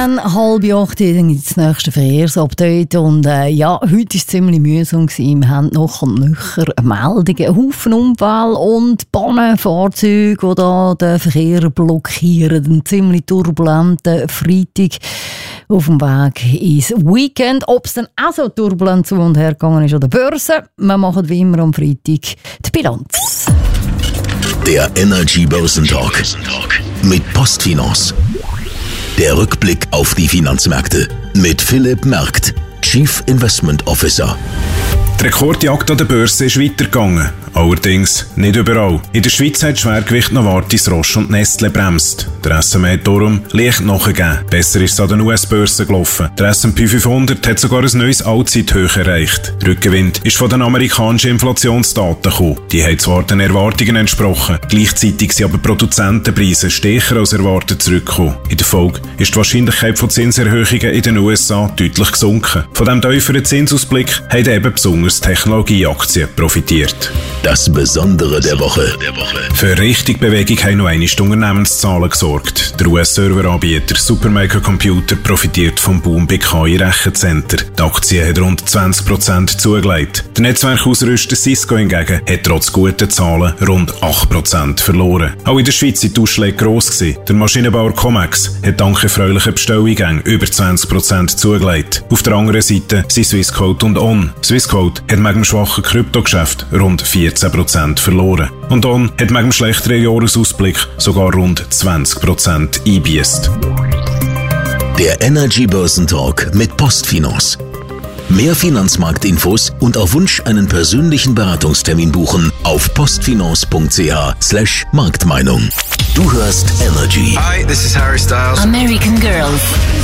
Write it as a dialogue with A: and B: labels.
A: 7:30 dann gibt es das nächste Verkehrsupdate. Und heute war es ziemlich mühsam. Wir haben noch und nöcher Meldungen. Ein Haufen Unfälle und Bahnenfahrzeuge, die da den Verkehr blockieren. Ein ziemlich turbulenter Freitag auf dem Weg ins Weekend. Ob es dann auch so turbulent zu und her gegangen ist an der Börse, wir machen wie immer am Freitag die Bilanz.
B: Der Energy Börsentalk mit Postfinance. Der Rückblick auf die Finanzmärkte mit Philipp Merkt, Chief Investment Officer.
C: Die Rekordjagd an der Börse ist weitergegangen. Allerdings nicht überall. In der Schweiz hat Schwergewicht Novartis, Roche und Nestle bremst. Der SME hat darum leicht nachgegeben. Besser ist es an den US-Börsen gelaufen. Der S&P 500 hat sogar ein neues Allzeithoch erreicht. Rückenwind ist von den amerikanischen Inflationsdaten gekommen. Die haben zwar den Erwartungen entsprochen, gleichzeitig sind aber Produzentenpreise stärker als erwartet zurückgekommen. In der Folge ist die Wahrscheinlichkeit von Zinserhöhungen in den USA deutlich gesunken. Von diesem tieferen Zinsausblick haben eben besonders Technologieaktien profitiert.
B: Das Besondere der Woche.
C: Für richtig Bewegung haben noch einmal die Unternehmenszahlen gesorgt. Der US-Serveranbieter Supermicro Computer profitiert vom Boom bei KI-Rechencenter. Die Aktie hat rund 20% zugelegt. Der Netzwerkausrüster Cisco hingegen hat trotz guten Zahlen rund 8% verloren. Auch in der Schweiz waren die Ausschläge gross gewesen. Der Maschinenbauer Comex hat dank erfreulicher Bestellungen über 20% zugelegt. Auf der anderen Seite sind Swissquote und On. Swissquote hat wegen dem schwachen Kryptogeschäft rund 14% verloren. Und On hat wegen dem schlechteren Jahresausblick sogar rund 20% eingebüßt.
B: Der Energy Börsentalk mit Postfinance. Mehr Finanzmarktinfos und auf Wunsch einen persönlichen Beratungstermin buchen auf postfinance.ch/Marktmeinung. Du hörst Energy.
D: Hi, this is Harry Styles.
E: American Girl.